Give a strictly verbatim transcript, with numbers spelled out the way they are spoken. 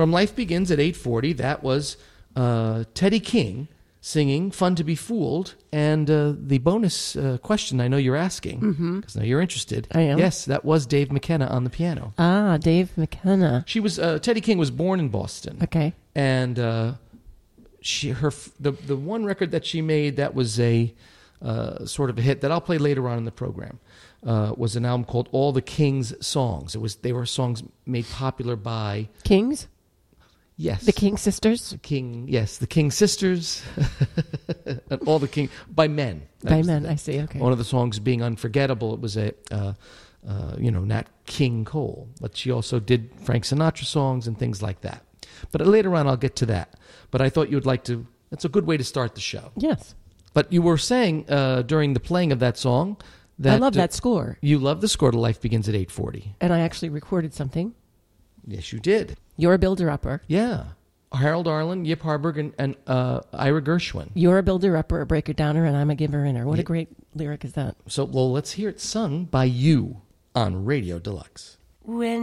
From Life Begins at eight forty, that was uh, Teddy King singing Fun to Be Fooled. And uh, the bonus uh, question I know you're asking, because mm-hmm. now you're interested. I am. Yes, that was Dave McKenna on the piano. Ah, Dave McKenna. She was, uh, Teddy King was born in Boston. Okay. And uh, she, her, the, the one record that she made that was a uh, sort of a hit that I'll play later on in the program uh, was an album called All the King's Songs. It was, they were songs made popular by... Kings? Yes. The King Sisters? The King, yes, the King Sisters, and all the King, by men. That by was men, the, I see, okay. One of the songs being Unforgettable, it was a, uh, uh, you know, Nat King Cole. But she also did Frank Sinatra songs and things like that. But later on, I'll get to that. But I thought you would like to, that's a good way to start the show. Yes. But you were saying uh, during the playing of that song that... I love uh, that score. You love the score to Life Begins at eight forty. And I actually recorded something. Yes, you did. You're a builder-upper. Yeah. Harold Arlen, Yip Harburg, and, and uh, Ira Gershwin. You're a builder-upper, a breaker-downer, and I'm a giver-inner. What yeah. a great lyric is that? So, well, let's hear it sung by you on Radio Deluxe. When